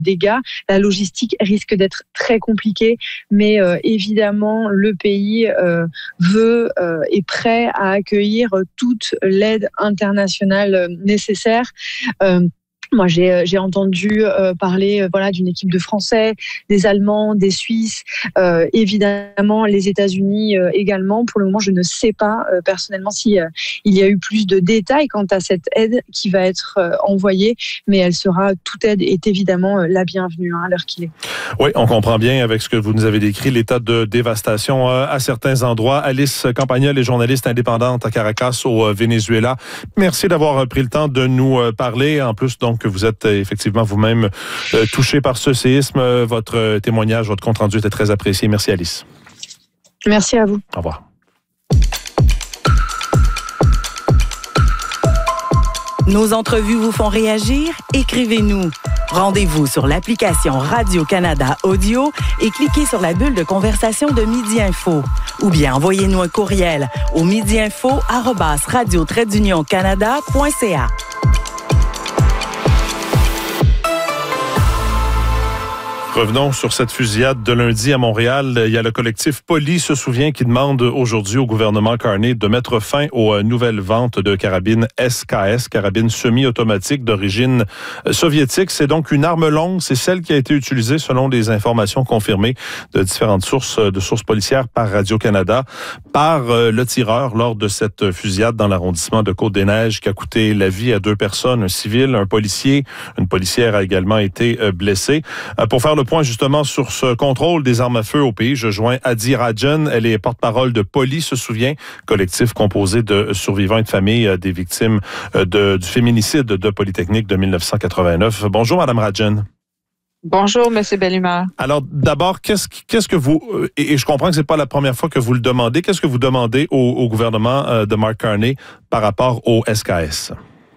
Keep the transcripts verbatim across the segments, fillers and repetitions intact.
dégâts. La logistique risque d'être très compliquée, mais euh, évidemment, le pays euh, veut euh, est prêt à accueillir toute l'aide internationale nécessaire. Euh, Moi, j'ai, j'ai entendu euh, parler euh, voilà, d'une équipe de Français, des Allemands, des Suisses, euh, évidemment les États-Unis euh, également. Pour le moment, je ne sais pas euh, personnellement si euh, il y a eu plus de détails quant à cette aide qui va être euh, envoyée, mais elle sera, toute aide est évidemment euh, la bienvenue hein, à l'heure qu'il est. Oui, on comprend bien avec ce que vous nous avez décrit, l'état de dévastation euh, à certains endroits. Alice Campagnol est journaliste indépendante à Caracas au euh, Venezuela. Merci d'avoir pris le temps de nous euh, parler. En plus, donc, que vous êtes effectivement vous-même euh, touché par ce séisme. Euh, votre témoignage, votre compte-rendu était très apprécié. Merci, Alice. Merci à vous. Au revoir. Nos entrevues vous font réagir? Écrivez-nous. Rendez-vous sur l'application Radio-Canada Audio et cliquez sur la bulle de conversation de Midi Info. Ou bien envoyez-nous un courriel au midiinfo arobase radio trait d'union canada point c a. Revenons sur cette fusillade de lundi à Montréal. Il y a le collectif Poli se souvient qui demande aujourd'hui au gouvernement Carney de mettre fin aux nouvelles ventes de carabines S K S, carabines semi-automatiques d'origine soviétique. C'est donc une arme longue. C'est celle qui a été utilisée selon des informations confirmées de différentes sources, de sources policières par Radio-Canada, par le tireur lors de cette fusillade dans l'arrondissement de Côte-des-Neiges qui a coûté la vie à deux personnes, un civil, un policier. Une policière a également été blessée. Pour faire le point justement sur ce contrôle des armes à feu au pays, je joins Adi Rajan. Elle est porte-parole de Poli se souvient, collectif composé de survivants et de familles des victimes de, du féminicide de Polytechnique de dix-neuf cent quatre-vingt-neuf. Bonjour, Madame Rajan. Bonjour, Monsieur Bellumeur. Alors, d'abord, qu'est-ce, qu'est-ce que vous, et je comprends que c'est pas la première fois que vous le demandez, qu'est-ce que vous demandez au, au gouvernement de Mark Carney par rapport au S K S?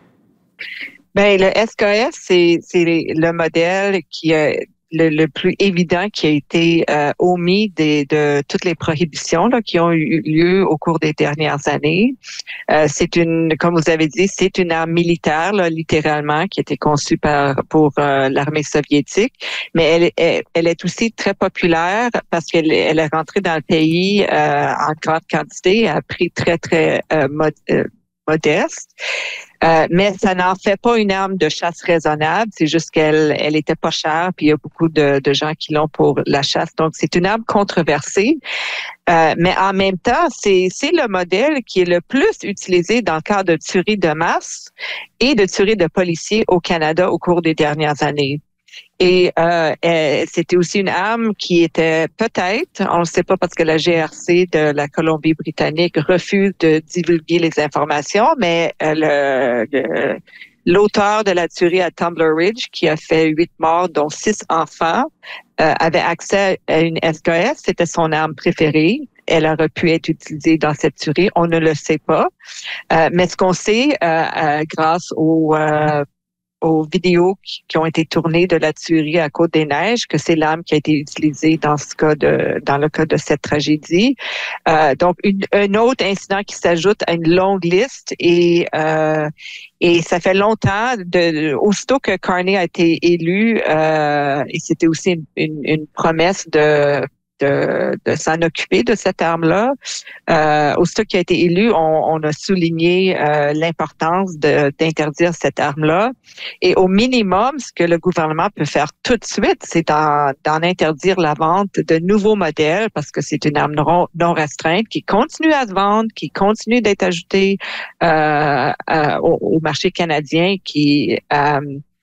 Ben, le S K S, c'est, c'est le modèle qui a Le, le plus évident qui a été euh, omis des, de toutes les prohibitions là, qui ont eu lieu au cours des dernières années. Euh, c'est une, comme vous avez dit, c'est une arme militaire, là, littéralement, qui a été conçue par, pour euh, l'armée soviétique, mais elle, elle, elle est aussi très populaire parce qu'elle elle est rentrée dans le pays euh, en grande quantité, à prix très, très euh, mod, euh, modeste. Euh, mais ça n'en fait pas une arme de chasse raisonnable. C'est juste qu'elle elle était pas chère, puis il y a beaucoup de, de gens qui l'ont pour la chasse. Donc, c'est une arme controversée. Euh, mais en même temps, c'est, c'est le modèle qui est le plus utilisé dans le cadre de tueries de masse et de tueries de policiers au Canada au cours des dernières années. Et euh, c'était aussi une arme qui était peut-être, on ne le sait pas parce que la G R C de la Colombie-Britannique refuse de divulguer les informations, mais euh, le, le, l'auteur de la tuerie à Tumbler Ridge, qui a fait huit morts, dont six enfants, euh, avait accès à une S K S. C'était son arme préférée. Elle aurait pu être utilisée dans cette tuerie. On ne le sait pas. Euh, mais ce qu'on sait, euh, euh, grâce au euh, aux vidéos qui, qui ont été tournées de la tuerie à Côte-des-Neiges, que c'est l'arme qui a été utilisée dans ce cas de, dans le cas de cette tragédie. Euh, donc, une, un autre incident qui s'ajoute à une longue liste et euh, et ça fait longtemps, de, aussitôt que Carney a été élu, euh, et c'était aussi une, une, une promesse de De, de s'en occuper de cette arme-là. Euh, aussitôt qu'il a été élu, on, on a souligné euh, l'importance de, d'interdire cette arme-là. Et au minimum, ce que le gouvernement peut faire tout de suite, c'est d'en, d'en interdire la vente de nouveaux modèles parce que c'est une arme non, non restreinte qui continue à se vendre, qui continue d'être ajoutée euh, euh, au, au marché canadien, qui... Euh,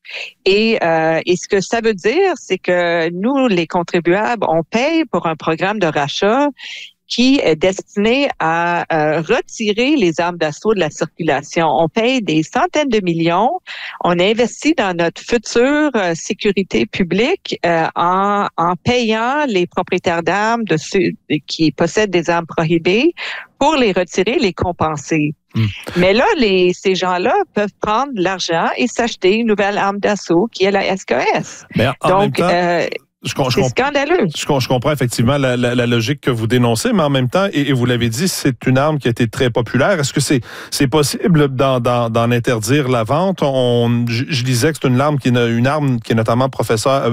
Et, euh, et ce que ça veut dire, c'est que nous, les contribuables, on paye pour un programme de rachat qui est destiné à euh, retirer les armes d'assaut de la circulation. On paye des centaines de millions. On investit dans notre future euh, sécurité publique euh, en, en payant les propriétaires d'armes de ceux qui possèdent des armes prohibées pour les retirer, les compenser. Mmh. Mais là, les, ces gens-là peuvent prendre de l'argent et s'acheter une nouvelle arme d'assaut qui est la S K S. Mais en Donc, même temps, euh, je, je, c'est scandaleux. Je, je comprends effectivement la, la, la logique que vous dénoncez, mais en même temps, et, et vous l'avez dit, c'est une arme qui a été très populaire. Est-ce que c'est, c'est possible d'en, d'en, d'en interdire la vente? On, je, je disais que c'est une arme qui est une arme qui est notamment professeur,